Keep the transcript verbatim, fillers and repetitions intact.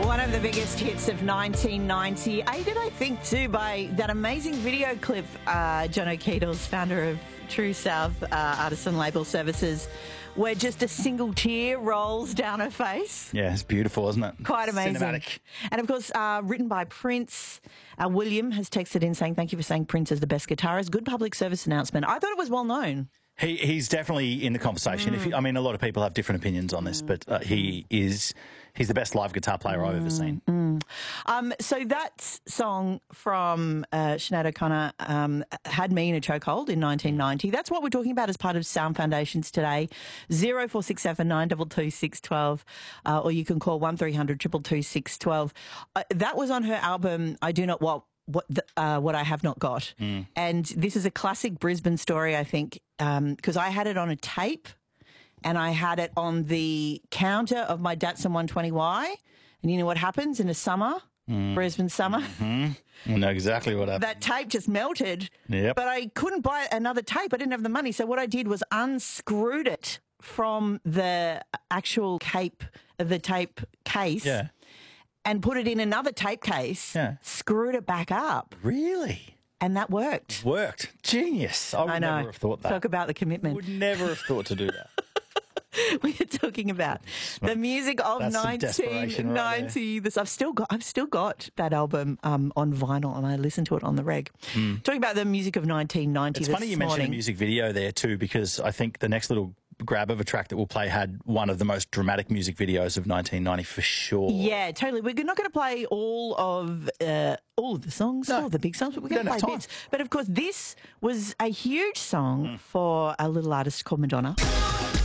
One of the biggest hits of nineteen ninety, aided, I think, too, by that amazing video clip, uh, Jono Keatles, founder of True South uh, Artisan Label Services, where just a single tear rolls down her face. Yeah, it's beautiful, isn't it? Quite amazing. Cinematic. And, of course, uh, written by Prince. Uh, William has texted in saying, thank you for saying Prince is the best guitarist. Good public service announcement. I thought it was well known. He, he's definitely in the conversation. Mm. If he, I mean, a lot of people have different opinions on this, mm. but uh, he is he's the best live guitar player mm. I've ever seen. Mm. Um, so that song from uh, Sinead O'Connor um, had me in a chokehold in nineteen ninety. That's what we're talking about as part of Sound Foundations today. zero four six seven nine two two six one two, uh, or you can call one three hundred two two two six one two. Uh, that was on her album, I Do Not Want What the, uh, What I Have Not Got. Mm. And this is a classic Brisbane story, I think, because um, I had it on a tape and I had it on the counter of my Datsun one twenty Y. And you know what happens in the summer, mm. Brisbane summer? Mm-hmm. I know exactly what happened. That tape just melted, yep. but I couldn't buy another tape. I didn't have the money. So what I did was unscrewed it from the actual cape, the tape case. Yeah. And put it in another tape case, yeah. screwed it back up. Really? And that worked. Worked. Genius. I would I know. never have thought that. Talk about the commitment. Would never have thought to do that. We are talking about the music of That's nineteen ninety. Right this I've still got. I've still got that album um, on vinyl, and I listen to it on the reg. Mm. Talking about the music of nineteen ninety. It's this funny you morning. mentioned the music video there too, because I think the next little grab of a track that we'll play had one of the most dramatic music videos of nineteen ninety for sure. Yeah, totally. We're not going to play all of uh, all of the songs, no. all of the big songs, but we're going to play bits. But of course, this was a huge song mm. for a little artist called Madonna.